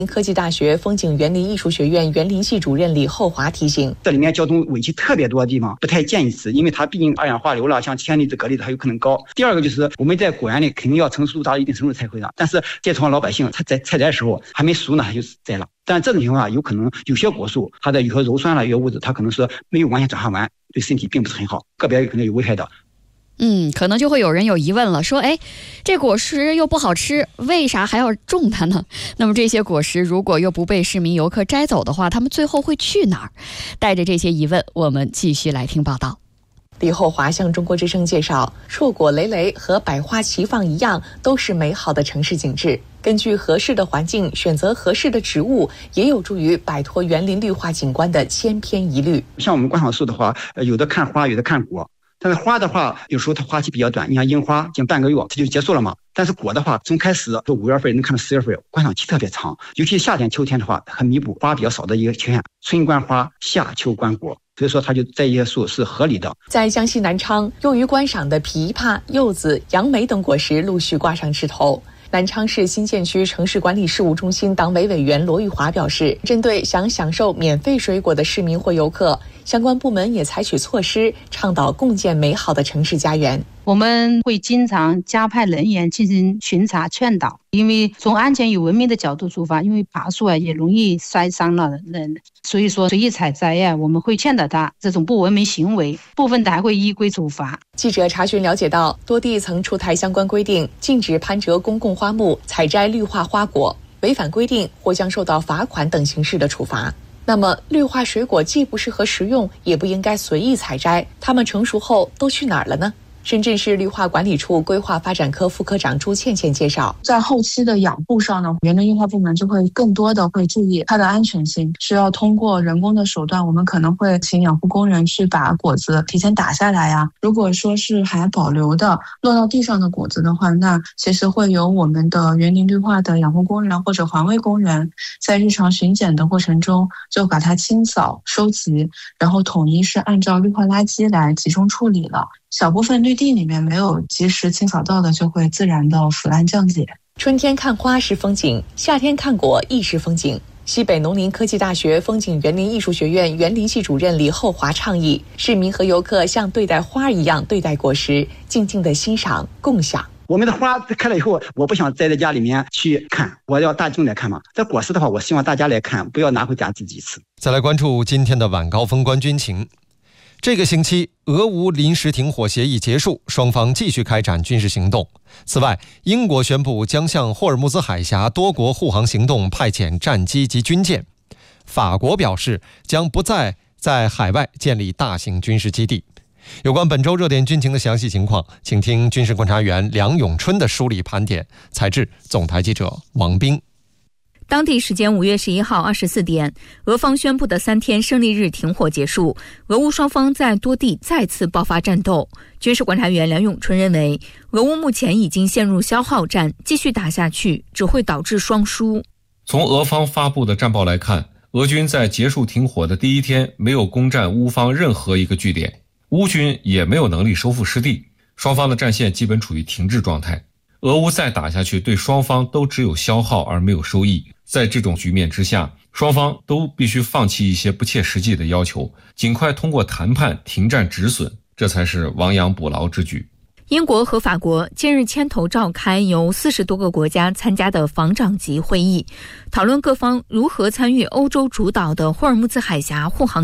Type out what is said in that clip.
科技大学风景园林艺术学院园林系主任李厚华提醒， 这里面交通尾气特别多的地方不太建议吃，因为它毕竟二氧化硫了，像铅离子、镉离子还有可能高。第二个就是我们在果园里肯定要成熟度达到一定程度才会的，但是这从老百姓他在采摘的时候还没熟呢，他就摘了。但这种情况下，有可能有些果树它的有些鞣酸了、有些物质，它可能是没有完全转化完，对身体并不是很好，个别可能有危害的。 可能就会有人有疑问了，说这果实又不好吃，为啥还要种它呢？那么这些果实如果又不被市民游客摘走的话，他们最后会去哪儿？带着这些疑问，我们继续来听报道。 李厚华向中国之声介绍，硕果累累和百花齐放一样，都是美好的城市景致。根据合适的环境选择合适的植物，也有助于摆脱园林绿化景观的千篇一律。 像我们观赏树的话，有的看花，有的看果。但是花的话，有时候它花期比较短，你像樱花，近半个月它就结束了嘛。但是果的话，从开始从5月份能看到10月份，观赏期特别长。尤其夏天、秋天的话，很弥补花比较少的一个缺陷。春观花，夏秋观果，所以说它就这一些树是合理的。 在江西南昌，用于观赏的枇杷、柚子、杨梅等果实陆续挂上枝头。南昌市新建区城市管理事务中心党委委员罗玉华表示，针对想享受免费水果的市民或游客，相关部门也采取措施，倡导共建美好的城市家园。 我们会经常加派人员进行巡查劝导，因为从安全与文明的角度出发，因为爬树也容易摔伤了人，所以说随意采摘我们会劝导他这种不文明行为，部分的还会依规处罚。 记者查询了解到，多地曾出台相关规定，禁止攀折公共花木、采摘绿化花果，违反规定或将受到罚款等形式的处罚。那么，绿化水果既不适合食用，也不应该随意采摘，它们成熟后都去哪儿了呢？深圳市绿化管理处规划发展科副科长朱倩倩介绍， 在后期的养护上呢，园林绿化部门就会更多的会注意它的安全性，需要通过人工的手段，我们可能会请养护工人去把果子提前打下来呀。如果说是还保留的落到地上的果子的话，那其实会由我们的园林绿化的养护工人或者环卫工人在日常巡检的过程中就把它清扫收集，然后统一是按照绿化垃圾来集中处理了。小部分绿地里面没有及时清扫到的，就会自然的腐烂降解。 春天看花是风景，夏天看果亦是风景。西北农林科技大学风景园林艺术学院园林系主任李厚华倡议，市民和游客像对待花一样对待果实，静静的欣赏、共享。 我们的花开了以后，我不想栽在家里面去看，我要大众来看嘛。这果实的话，我希望大家来看，不要拿回家自己吃。 再来关注今天的晚高峰关军情。这个星期，俄乌临时停火协议结束，双方继续开展军事行动。此外，英国宣布将向霍尔木兹海峡多国护航行动派遣战机及军舰。法国表示将不再在海外建立大型军事基地。有关本周热点军情的详细情况，请听军事观察员梁永春的梳理盘点，采制总台记者王斌。 当地时间5月11号24点，俄方宣布的3天胜利日停火结束，俄乌双方在多地再次爆发战斗。军事观察员梁永春认为，俄乌目前已经陷入消耗战，继续打下去只会导致双输。 从俄方发布的战报来看，俄军在结束停火的第1天没有攻占乌方任何一个据点，乌军也没有能力收复失地，双方的战线基本处于停滞状态。俄乌再打下去，对双方都只有消耗而没有收益。在这种局面之下，双方都必须放弃一些不切实际的要求，尽快通过谈判停战止损，这才是亡羊补牢之举。 英国和法国近日牵头召开由40多个国家参加的防长级会议，讨论各方如何参与欧洲主导的霍尔木兹海峡护航